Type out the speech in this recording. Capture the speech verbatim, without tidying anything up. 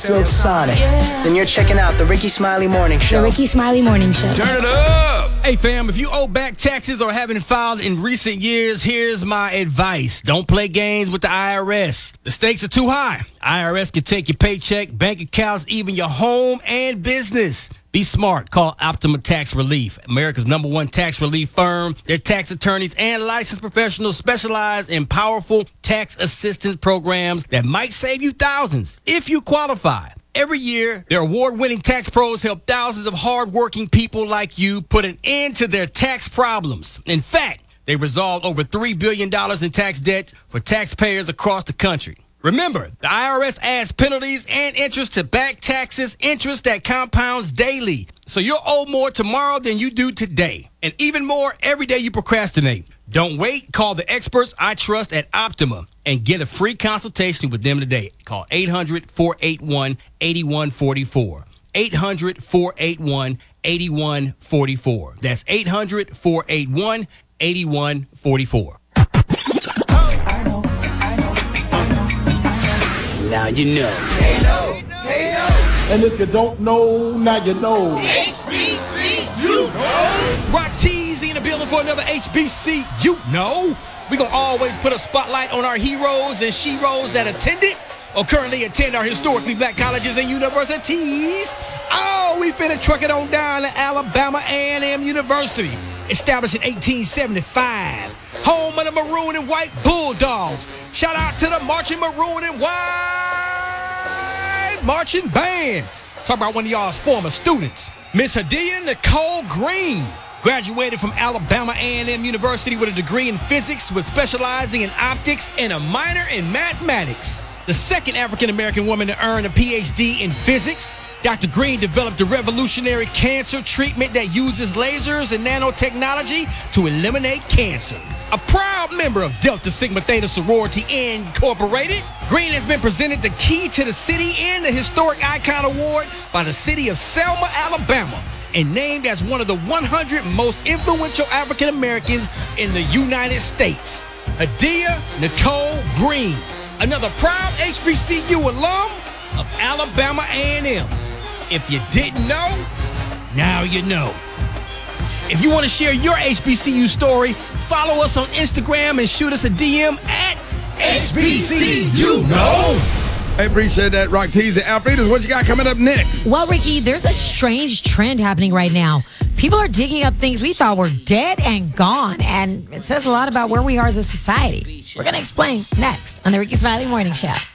Silk Sonic. Then you're checking out the Ricky Smiley Morning Show. The Ricky Smiley Morning Show. Turn it up! Hey fam, if you owe back taxes or haven't filed in recent years, here's my advice. Don't play games with the I R S. The stakes are too high. I R S can take your paycheck, bank accounts, even your home and business. Be smart. Call Optima Tax Relief, America's number one tax relief firm. Their tax attorneys and licensed professionals specialize in powerful tax assistance programs that might save you thousands if you qualify. Every year, their award-winning tax pros help thousands of hard-working people like you put an end to their tax problems. In fact, they resolved over three billion dollars in tax debt for taxpayers across the country. Remember, the I R S adds penalties and interest to back taxes, interest that compounds daily. So you'll owe more tomorrow than you do today. And even more every day you procrastinate. Don't wait. Call the experts I trust at Optima and get a free consultation with them today. Call eight hundred, four eight one, eight one four four. eight hundred, four eight one, eight one four four. That's eight hundred, four eight one, eight one four four. Now you know. Hey, no. Hey, no. And if you don't know, now you know. H B C, you know. Rock Teasy in the building for another H B C. You know. We're going to always put a spotlight on our heroes and sheroes that attended or currently attend our historically black colleges and universities. Oh, we finna truck it on down to Alabama A and M University. Established in eighteen seventy-five. Home of the Maroon and White Bulldogs. Shout out to the Marching Maroon and White Marching Band. Let's talk about one of y'all's former students. Miss Hadia Nicole Green. Graduated from Alabama A and M University with a degree in physics with specializing in optics and a minor in mathematics. The second African-American woman to earn a P H D in physics. Doctor Green developed a revolutionary cancer treatment that uses lasers and nanotechnology to eliminate cancer. A proud member of Delta Sigma Theta Sorority Incorporated, Green has been presented the Key to the City and the Historic Icon Award by the city of Selma, Alabama, and named as one of the one hundred most influential African Americans in the United States. Hadia Nicole Green, another proud H B C U alum of Alabama A and M. If you didn't know, now you know. If you want to share your H B C U story, follow us on Instagram and shoot us a D M at H B C U Know. I appreciate that, Rock Teasy. Alfredas, what you got coming up next? Well, Ricky, there's a strange trend happening right now. People are digging up things we thought were dead and gone, and it says a lot about where we are as a society. We're going to explain next on the Ricky Smiley Morning Show.